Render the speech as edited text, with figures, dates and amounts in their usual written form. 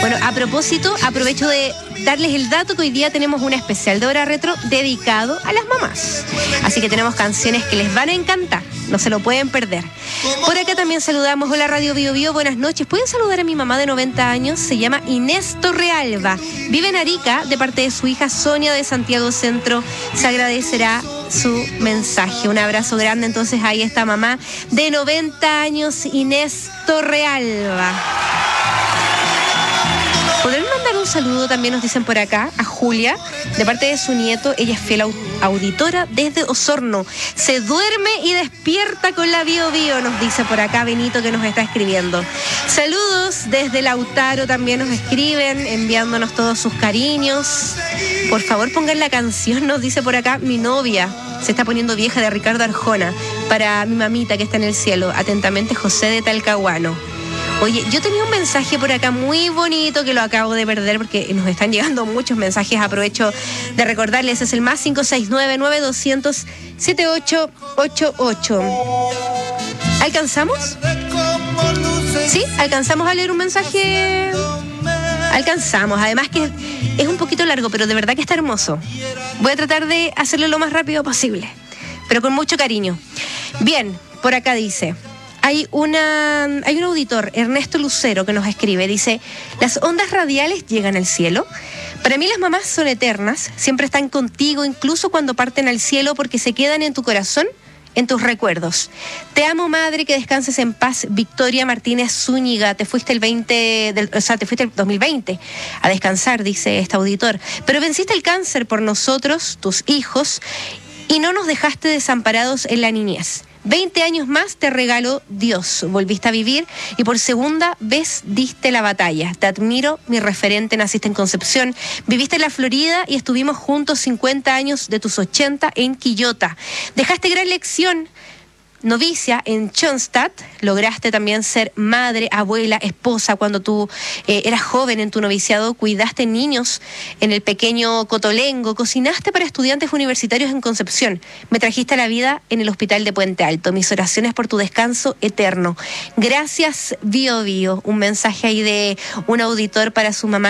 Bueno, a propósito, aprovecho de darles el dato que hoy día tenemos un especial de Hora Retro dedicado a las mamás. Así que tenemos canciones que les van a encantar, no se lo pueden perder. Por acá también saludamos, hola Radio Bio Bio, buenas noches. Pueden saludar a mi mamá de 90 años, se llama Inés Torrealba. Vive en Arica, de parte de su hija Sonia de Santiago Centro. Se agradecerá su mensaje. Un abrazo grande entonces ahí está mamá de 90 años, Inés Torrealba. ¿Podrán mandar un saludo también, nos dicen por acá, a Julia, de parte de su nieto? Ella es fiel auditora desde Osorno. Se duerme y despierta con la Bio Bio, nos dice por acá Benito, que nos está escribiendo. Saludos desde Lautaro, también nos escriben, enviándonos todos sus cariños. Por favor, pongan la canción, nos dice por acá mi novia. Se está poniendo vieja, de Ricardo Arjona, para mi mamita que está en el cielo. Atentamente, José de Talcahuano. Oye, yo tenía un mensaje por acá muy bonito que lo acabo de perder porque nos están llegando muchos mensajes. Aprovecho de recordarles, es el más 569-9200-7888. ¿Alcanzamos? ¿Sí? ¿Alcanzamos a leer un mensaje? Alcanzamos, además que es un poquito largo, pero de verdad que está hermoso. Voy a tratar de hacerlo lo más rápido posible, pero con mucho cariño. Bien, por acá dice... Hay un auditor, Ernesto Lucero, que nos escribe, dice, ¿las ondas radiales llegan al cielo? Para mí las mamás son eternas, siempre están contigo, incluso cuando parten al cielo, porque se quedan en tu corazón, en tus recuerdos. Te amo, madre, que descanses en paz. Victoria Martínez Zúñiga, te fuiste el 2020 a descansar, dice este auditor, pero venciste el cáncer por nosotros, tus hijos, y no nos dejaste desamparados en la niñez. 20 años más te regaló Dios, volviste a vivir y por segunda vez diste la batalla. Te admiro, mi referente, naciste en Concepción, viviste en la Florida y estuvimos juntos 50 años de tus 80 en Quillota. Dejaste gran lección, novicia en Schoenstatt, lograste también ser madre, abuela, esposa cuando tú eras joven en tu noviciado, cuidaste niños en el pequeño Cotolengo, cocinaste para estudiantes universitarios en Concepción, me trajiste a la vida en el hospital de Puente Alto, mis oraciones por tu descanso eterno. Gracias, Bio Bio. Un mensaje ahí de un auditor para su mamá.